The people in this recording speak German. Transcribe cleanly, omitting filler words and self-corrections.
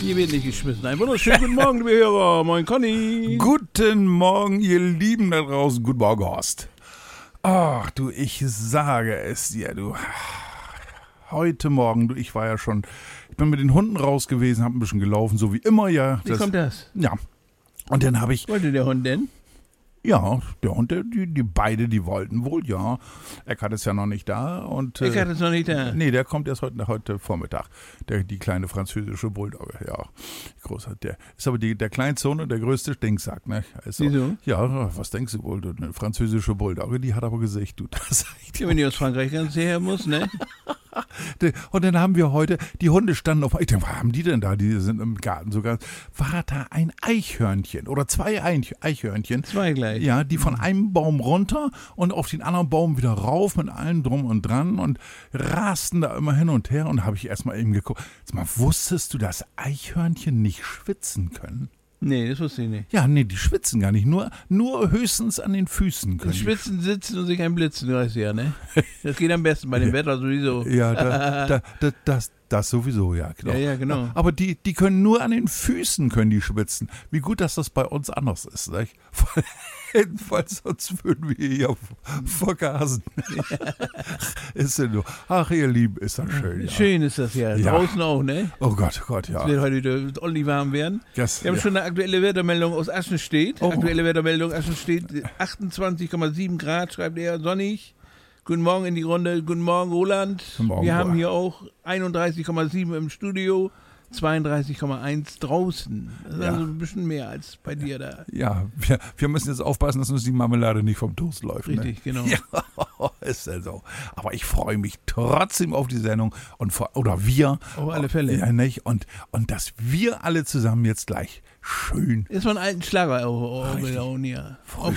Hier wird nicht geschmissen. Einen wunderschönen guten Morgen, liebe Hörer. Moin, Conny. Guten Morgen, ihr Lieben da draußen. Guten Morgen, Horst. Ach, du, ich sage es dir, du. Heute Morgen, du, ich bin mit den Hunden raus gewesen, hab ein bisschen gelaufen, so wie immer, ja. Wie kommt das? Ja. Und dann habe ich... Wollte der Hund denn? Ja, der Hund, die beide, die wollten wohl, ja. Eckhard ist ja noch nicht da. Eckhard ist noch nicht da? Nee, der kommt erst heute Vormittag. Die kleine französische Bulldogge, ja. Großer, der ist aber der kleinste Hund und der größte Stinksack, ne? Also, wieso? Ja, was denkst du wohl? Eine französische Bulldogge, die hat aber Gesicht, du. Das ja, wenn die aus Frankreich ganz her muss, ne? Und dann haben wir heute, die Hunde standen auf, ich denke, was haben die denn da? Die sind im Garten sogar. War da ein Eichhörnchen oder zwei Eichhörnchen? Zwei gleich. Ja, die von einem Baum runter und auf den anderen Baum wieder rauf mit allem drum und dran und rasten da immer hin und her. Und da habe ich erstmal eben geguckt, sag mal, wusstest du, dass Eichhörnchen nicht schwitzen können? Nee, das wusste ich nicht. Ja, nee, die schwitzen gar nicht, nur höchstens an den Füßen können. Schwitzen, sitzen und sich einblitzen, du weißt ja, ne? Das geht am besten bei dem Wetter sowieso. Ja, das sowieso, ja, genau. Ja, genau. Aber die können nur an den Füßen können die schwitzen. Wie gut, dass das bei uns anders ist, nicht? Weil sonst würden wir hier vergasen. Ist ja nur, ach ihr Lieben, ist das schön. Ja. Schön ist das ja. Draußen auch, ne? Oh Gott, ja. Es wird heute wieder ordentlich warm werden. Wir haben schon eine aktuelle Wettermeldung aus Aschenstedt. Oh. Aktuelle Wettermeldung Aschenstedt, 28,7 Grad, schreibt er, sonnig. Guten Morgen in die Runde. Guten Morgen, Roland. Guten Morgen, wir haben hier auch 31,7 im Studio, 32,1 draußen. Das ist also ein bisschen mehr als bei dir da. Ja, wir müssen jetzt aufpassen, dass uns die Marmelade nicht vom Toast läuft. Richtig, ne? genau. Ja, ist ja so. Aber ich freue mich trotzdem auf die Sendung oder wir. Auf alle Fälle. Ja, nicht? Und dass wir alle zusammen jetzt gleich schön. Ist von alten Schlager auch hier. Auf